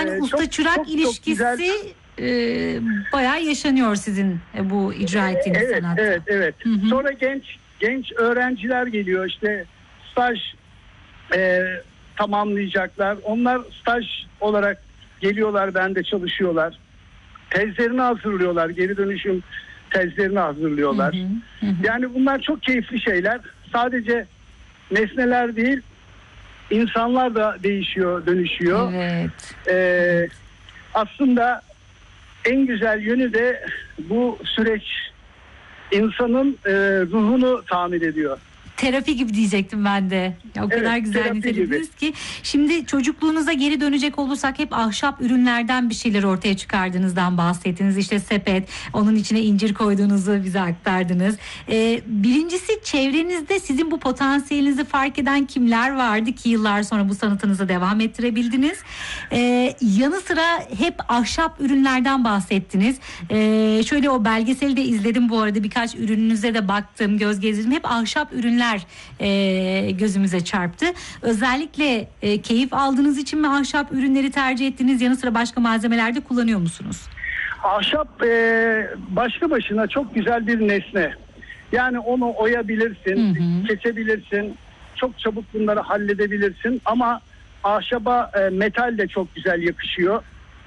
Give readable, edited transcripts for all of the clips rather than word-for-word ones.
Yani usta çırak ilişkisi bayağı yaşanıyor sizin bu icra ettiğiniz sanatta. Evet. Sonra genç öğrenciler geliyor, işte staj tamamlayacaklar. Onlar staj olarak geliyorlar, bende çalışıyorlar. Tezlerini hazırlıyorlar, geri dönüşüm tezlerini hazırlıyorlar. Yani bunlar çok keyifli şeyler. Sadece nesneler değil, insanlar da değişiyor, dönüşüyor. Evet. Aslında en güzel yönü de bu süreç insanın ruhunu tamir ediyor. Terapi gibi diyecektim ben de. Ya, o kadar güzel nitelediniz ki. Şimdi çocukluğunuza geri dönecek olursak hep ahşap ürünlerden bir şeyler ortaya çıkardığınızdan bahsettiniz. İşte sepet, onun içine incir koyduğunuzu bize aktardınız. Birincisi, çevrenizde sizin bu potansiyelinizi fark eden kimler vardı ki yıllar sonra bu sanatınızı devam ettirebildiniz? Yanı sıra hep ahşap ürünlerden bahsettiniz. Şöyle, o belgeseli de izledim bu arada, birkaç ürününüze de baktım, göz gezdirdim. Hep ahşap ürünler gözümüze çarptı. Özellikle keyif aldığınız için mi ahşap ürünleri tercih ettiniz? Yanı sıra başka malzemelerde kullanıyor musunuz? Ahşap başlı başına çok güzel bir nesne. Yani onu oyabilirsin, kesebilirsin, çok çabuk bunları halledebilirsin ama ahşaba metal de çok güzel yakışıyor.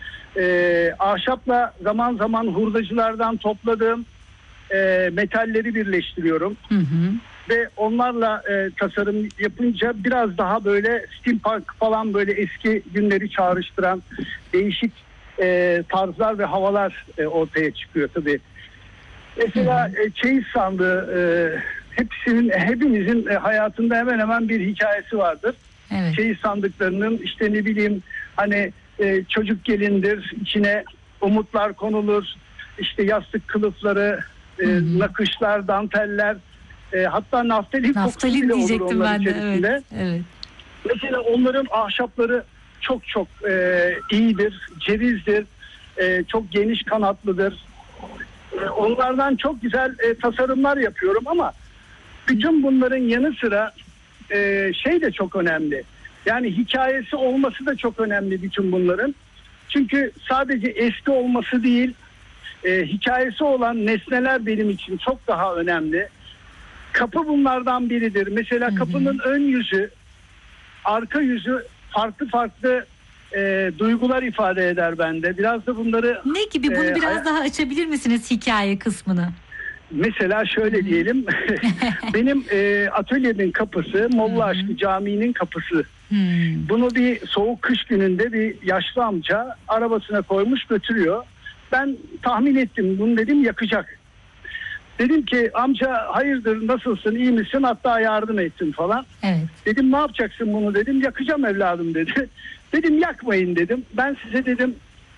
Ahşapla zaman zaman hurdacılardan topladığım metalleri birleştiriyorum. Ve onlarla tasarım yapınca biraz daha böyle steampunk falan, böyle eski günleri çağrıştıran değişik tarzlar ve havalar ortaya çıkıyor tabii. Mesela çeyiz sandığı, hepimizin hayatında hemen hemen bir hikayesi vardır. Evet. Çeyiz sandıklarının işte ne bileyim hani çocuk gelindir, içine umutlar konulur, işte yastık kılıfları, nakışlar, danteller, hatta naftalin kokusu bile olur onların içerisinde. Evet. Mesela onların ahşapları çok iyidir, cevizdir, çok geniş kanatlıdır. Onlardan çok güzel tasarımlar yapıyorum ama bütün bunların yanı sıra şey de çok önemli. Yani hikayesi olması da çok önemli bütün bunların. Çünkü sadece eski olması değil, hikayesi olan nesneler benim için çok daha önemli. Kapı bunlardan biridir. Mesela kapının ön yüzü, arka yüzü farklı duygular ifade eder bende. Biraz da bunları... Ne gibi? Bunu biraz daha açabilir misiniz, hikaye kısmını? Mesela şöyle diyelim. Benim atölyemin kapısı Molla Aşkı Camii'nin kapısı. Bunu bir soğuk kış gününde bir yaşlı amca arabasına koymuş götürüyor. Ben tahmin ettim, bunu dedim yakacak. Dedim ki amca hayırdır, nasılsın, iyi misin, hatta yardım ettim falan. Evet. Dedim ne yapacaksın bunu, dedim yakacağım evladım dedi. Dedim yakmayın dedim, ben size dedim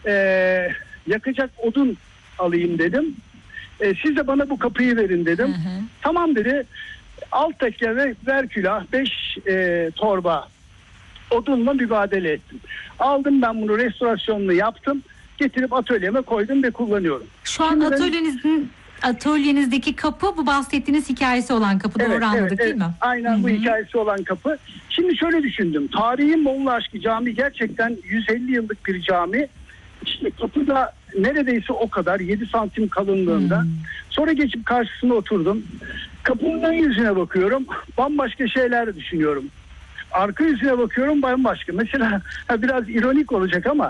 yakacak odun alayım dedim. Siz de bana bu kapıyı verin dedim. Tamam dedi, alt tekke ve ver külah 5 torba odunla mübadele ettim. Aldım ben bunu, restorasyonunu yaptım, getirip atölyeme koydum ve kullanıyorum. Şu an atölyenizdeki kapı bu bahsettiğiniz hikayesi olan kapı, doğru anladık değil mi? Aynen, bu hikayesi olan kapı. Şimdi şöyle düşündüm. Tarihi Molla Aşkı Camii gerçekten 150 yıllık bir cami. İşte kapı da neredeyse o kadar, 7 santim kalınlığında. Sonra geçip karşısına oturdum. Kapının ön yüzüne bakıyorum, bambaşka şeyler düşünüyorum. Arka yüzüne bakıyorum, bambaşka. Mesela biraz ironik olacak ama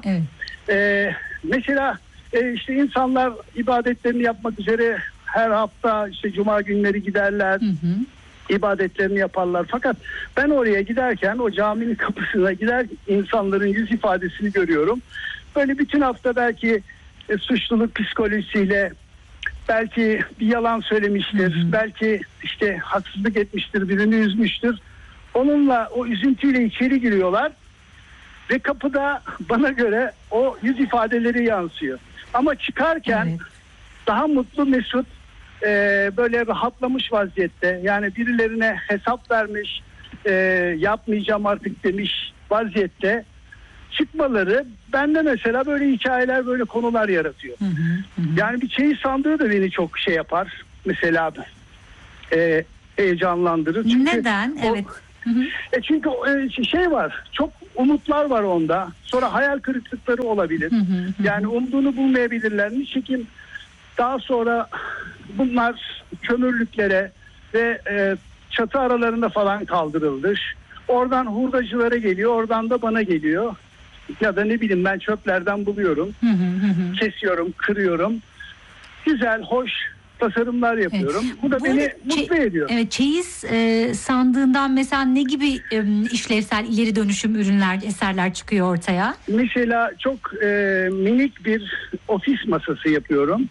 mesela işte insanlar ibadetlerini yapmak üzere her hafta işte cuma günleri giderler, ibadetlerini yaparlar. Fakat ben oraya giderken, o caminin kapısına gider, insanların yüz ifadesini görüyorum. Böyle bütün hafta belki suçluluk psikolojisiyle, belki bir yalan söylemiştir, belki işte haksızlık etmiştir, birini üzmüştür. Onunla, o üzüntüyle içeri giriyorlar ve kapıda bana göre o yüz ifadeleri yansıyor. Ama çıkarken daha mutlu, mesut, böyle rahatlamış vaziyette, yani birilerine hesap vermiş, yapmayacağım artık demiş vaziyette çıkmaları bende mesela böyle hikayeler, böyle konular yaratıyor. Yani bir çeyiz sandığı da beni çok şey yapar mesela, heyecanlandırır. Çünkü neden? Evet. Çünkü şey var, çok umutlar var onda. Sonra hayal kırıklıkları olabilir. Yani umduğunu bulmayabilirler. Nitekim daha sonra bunlar kömürlüklere ve çatı aralarında falan kaldırıldı. Oradan hurdacılara geliyor, oradan da bana geliyor. Ya da ne bileyim, ben çöplerden buluyorum. Kesiyorum, kırıyorum. Güzel, hoş tasarımlar yapıyorum. Evet. Bu da beni mutlu ediyor. Evet, çeyiz sandığından mesela ne gibi işlevsel ileri dönüşüm ürünler, eserler çıkıyor ortaya? Mesela çok minik bir ofis masası yapıyorum.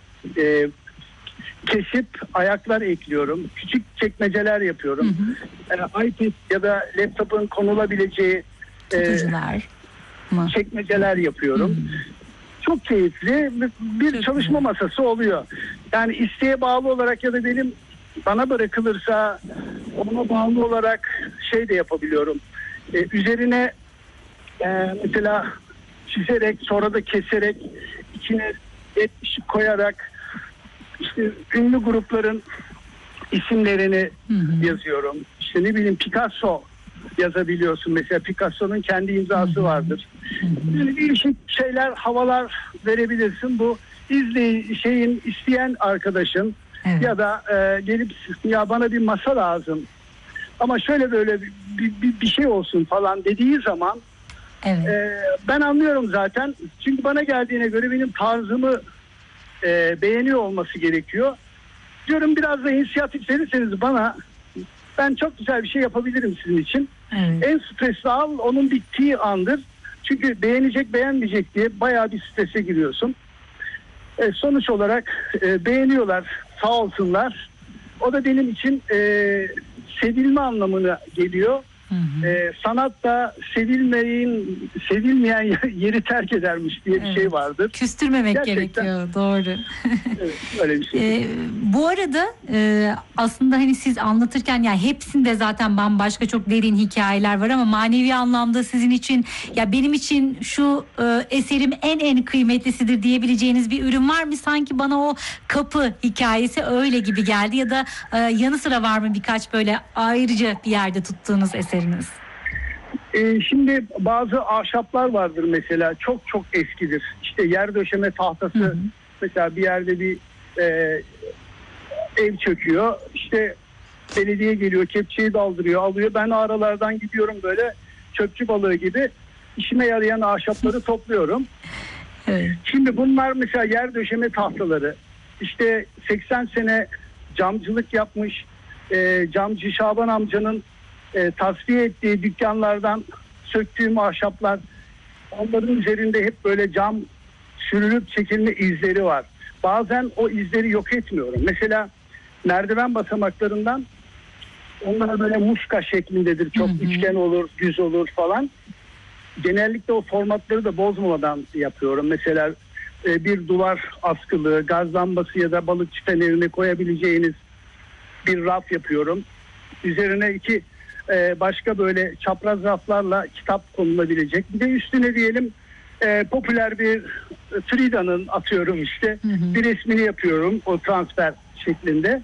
Kesip ayaklar ekliyorum. Küçük çekmeceler yapıyorum. iPad ya da laptopun konulabileceği tutucular çekmeceler yapıyorum. Çok keyifli bir çok çalışma masası oluyor. Yani isteğe bağlı olarak ya da bana bırakılırsa ona bağlı olarak şey de yapabiliyorum. Üzerine mesela çizerek, sonra da keserek, içine ışık koyarak işte ünlü grupların isimlerini yazıyorum. İşte ne bileyim, Picasso yazabiliyorsun. Mesela Picasso'nun kendi imzası vardır. Yani değişik şeyler, havalar verebilirsin. Bu isteyen arkadaşın ya da gelip ya bana bir masa lazım ama şöyle böyle bir şey olsun falan dediği zaman ben anlıyorum zaten. Çünkü bana geldiğine göre benim tarzımı beğeniyor olması gerekiyor. Diyorum biraz da inisiyatif verirseniz bana, ben çok güzel bir şey yapabilirim sizin için. En stresli an onun bittiği andır. Çünkü beğenecek beğenmeyecek diye bayağı bir strese giriyorsun. Sonuç olarak beğeniyorlar, sağ olsunlar. O da benim için sevilme anlamına geliyor. Sanat da sevilmeyen yeri terk edermiş diye bir şey vardır. Küstürmemek gerçekten gerekiyor. Doğru. Evet, öyle bir şey. Bu arada aslında hani siz anlatırken yani hepsinde zaten bambaşka çok derin hikayeler var ama manevi anlamda sizin için, ya benim için şu eserim en kıymetlisidir diyebileceğiniz bir ürün var mı? Sanki bana o kapı hikayesi öyle gibi geldi, ya da yanı sıra var mı birkaç böyle ayrıca bir yerde tuttuğunuz eseriniz? Şimdi bazı ahşaplar vardır mesela, çok eskidir. İşte yer döşeme tahtası, mesela bir yerde bir ev çöküyor. İşte belediye geliyor, kepçeyi daldırıyor, alıyor. Ben aralardan gidiyorum böyle çöpçü balığı gibi, işime yarayan ahşapları topluyorum. Şimdi bunlar mesela yer döşeme tahtaları. İşte 80 sene camcılık yapmış camcı Şaban amcanın tasfiye ettiği dükkanlardan söktüğüm ahşaplar, onların üzerinde hep böyle cam sürülüp çekilme izleri var. Bazen o izleri yok etmiyorum. Mesela merdiven basamaklarından, onlar böyle muşka şeklindedir. Çok üçgen olur, düz olur falan. Genellikle o formatları da bozmadan yapıyorum. Mesela bir duvar askılı, gaz lambası ya da balıkçı fenerine koyabileceğiniz bir raf yapıyorum. Üzerine iki başka böyle çapraz raflarla kitap konulabilecek. Bir de üstüne diyelim popüler bir Frida'nın atıyorum işte bir resmini yapıyorum o transfer şeklinde.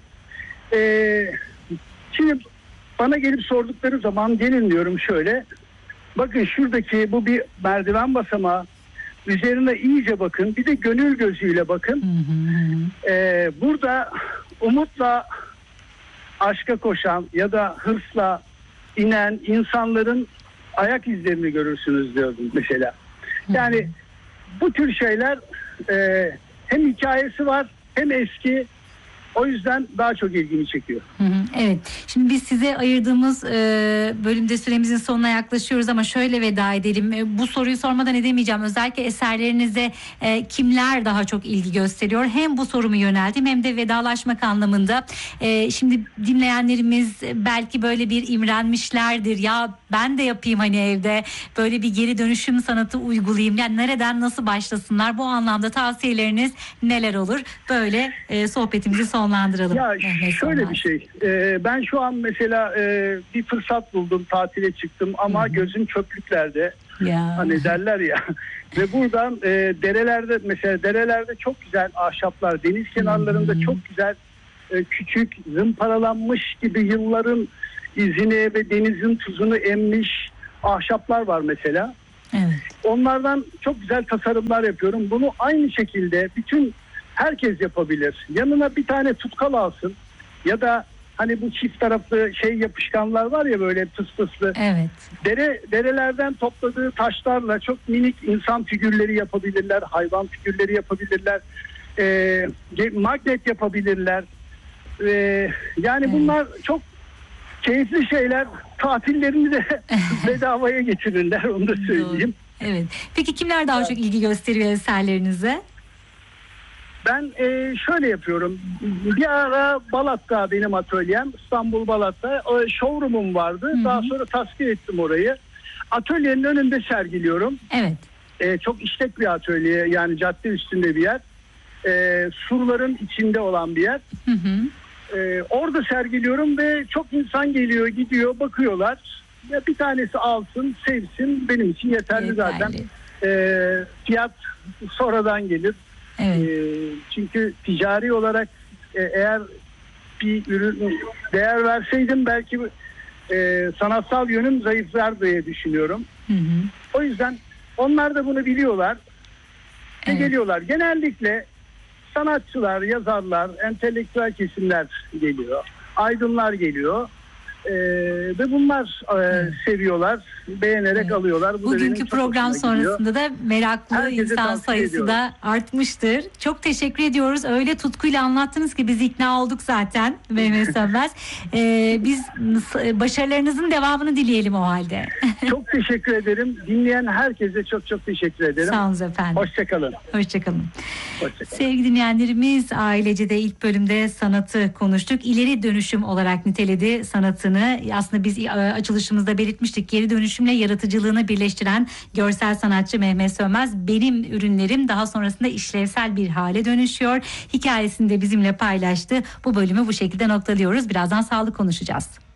Şimdi bana gelip sordukları zaman gelin diyorum şöyle. Bakın şuradaki bu bir merdiven basamağı. Üzerine iyice bakın. Bir de gönül gözüyle bakın. Burada umutla aşka koşan ya da hırsla inen insanların ayak izlerini görürsünüz diyordum mesela. Yani bu tür şeyler hem hikayesi var hem eski. O yüzden daha çok ilgimi çekiyor. Evet. Şimdi biz size ayırdığımız bölümde süremizin sonuna yaklaşıyoruz ama şöyle veda edelim. Bu soruyu sormadan edemeyeceğim. Özellikle eserlerinize kimler daha çok ilgi gösteriyor? Hem bu sorumu yönelteyim hem de vedalaşmak anlamında. Şimdi dinleyenlerimiz belki böyle bir imrenmişlerdir. Ya ben de yapayım hani evde böyle bir geri dönüşüm sanatı uygulayayım. Yani nereden nasıl başlasınlar? Bu anlamda tavsiyeleriniz neler olur? Böyle sohbetimizi sonlandıralım. Ya şöyle bir şey. Ben şu an mesela bir fırsat buldum, tatile çıktım ama gözüm çöplüklerde. Hani derler ya. Ve buradan derelerde çok güzel ahşaplar, deniz kenarlarında çok güzel küçük zımparalanmış gibi yılların izini ve denizin tuzunu emmiş ahşaplar var mesela. Evet. Onlardan çok güzel tasarımlar yapıyorum. Bunu aynı şekilde bütün herkes yapabilir. Yanına bir tane tutkal alsın ya da hani bu çift taraflı yapışkanlar var ya, böyle pıspıslı. Evet. Derelerden topladığı taşlarla çok minik insan figürleri yapabilirler, hayvan figürleri yapabilirler, magnet yapabilirler. Yani Evet. bunlar çok keyifli şeyler. Tatillerini de bedavaya getirirler, onu da söyleyeyim. Evet. Peki kimler daha çok ilgi gösteriyor eserlerinize? Ben şöyle yapıyorum. Bir ara Balat'ta benim atölyem, İstanbul Balat'ta showroom'um vardı. Hı hı. Daha sonra tasfiye ettim orayı. Atölyenin önünde sergiliyorum. Evet. Çok işlek bir atölye, yani cadde üstünde bir yer. Surların içinde olan bir yer. Hı hı. Orada sergiliyorum ve çok insan geliyor, gidiyor, bakıyorlar. Ya bir tanesi alsın, sevsin, benim için yeterli zaten. Fiyat sonradan gelir. Evet. Çünkü ticari olarak eğer bir ürün değer verseydim belki sanatsal yönüm zayıflar diye düşünüyorum. Hı hı. O yüzden onlar da bunu biliyorlar ve Evet. geliyorlar. Genellikle sanatçılar, yazarlar, entelektüel kesimler geliyor. Aydınlar geliyor. Ve bunlar seviyorlar, beğenerek alıyorlar. Bu da benim Bugünkü çok program hoşuma gidiyor. sonrasında da meraklı Herkese insan tavsiye sayısı ediyorum. da artmıştır. Çok teşekkür ediyoruz. Öyle tutkuyla anlattınız ki biz ikna olduk zaten Mehmet Sönmez. Biz başarılarınızın devamını dileyelim o halde. Çok teşekkür ederim. Dinleyen herkese çok çok teşekkür ederim. Sağ olun efendim. Hoşçakalın. Hoşçakalın. Hoşçakalın. Sevgili dinleyenlerimiz, Ailece'de ilk bölümde sanatı konuştuk. İleri dönüşüm olarak niteledi sanatını. Aslında biz açılışımızda belirtmiştik. Geri dönüşümle yaratıcılığını birleştiren görsel sanatçı Mehmet Sönmez, benim ürünlerim daha sonrasında işlevsel bir hale dönüşüyor hikayesini de bizimle paylaştı. Bu bölümü bu şekilde noktalıyoruz. Birazdan sağlık konuşacağız.